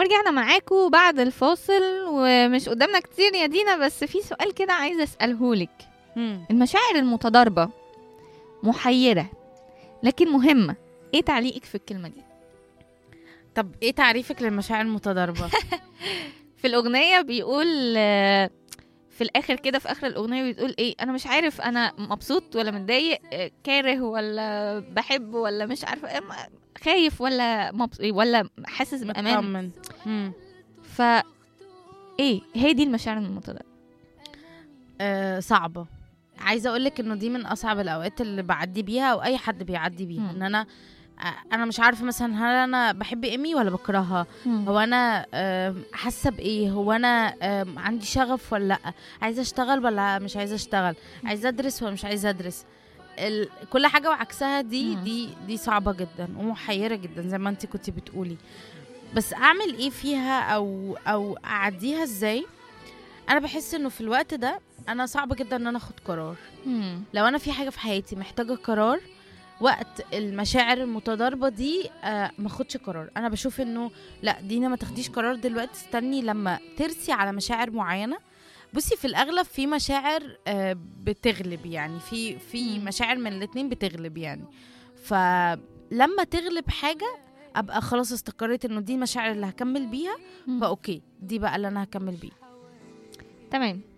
ورجعنا معاكم بعد الفاصل، ومش قدامنا كتير يا دينا، بس في سؤال كده عايزة أسألهولك. المشاعر المتضاربة محيرة لكن مهمة، ايه تعليقك في الكلمة دي؟ طب ايه تعريفك للمشاعر المتضاربة؟ في الأغنية بيقول في الآخر كده، في آخر الأغنية بتقول ايه، أنا مش عارف أنا مبسوط ولا متضايق، كاره ولا بحب ولا مش عارفة، خايف ولا حاسس بأمان. فا ايه هي دي المشاعر المتضاربة؟ صعبة. عايزة أقولك إنه دي من أصعب الأوقات اللي بعدي بيها أو أي حد بيعدي بيها. إن أنا مش عارفة مثلا هل أنا بحب إيمي ولا بكرهها، هو أنا حاسة بإيه، هو أنا عندي شغف ولا لأ، عايزة أشتغل ولا مش عايزة أشتغل، عايزة أدرس ولا مش عايزة أدرس. كل حاجة وعكسها دي صعبة جدا ومحيرة جدا زي ما أنتي كنتي بتقولي. بس أعمل إيه فيها أو أعديها إزاي؟ أنا بحس إنه في الوقت ده أنا صعب جدا إن أنا أخد قرار. لو أنا في حاجة في حياتي محتاجة قرار، وقت المشاعر المتضاربة دي ما خدش قرار. أنا بشوف إنه لا، دينا ما تاخديش قرار دلوقتي، استني لما ترسي على مشاعر معينة. بصي، في الأغلب في مشاعر بتغلب، يعني في مشاعر من الاتنين بتغلب يعني. فلما تغلب حاجة أبقى خلاص استقريت إنه دي المشاعر اللي هكمل بيها، فأوكي دي بقى اللي أنا هكمل بيها. تمام.